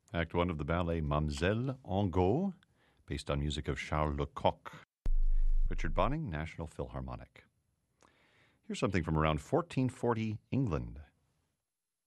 Act One of the ballet Mamselle Angot, based on music of Charles Lecoq. Richard Bonning, National Philharmonic. Here's something from around 1440 England.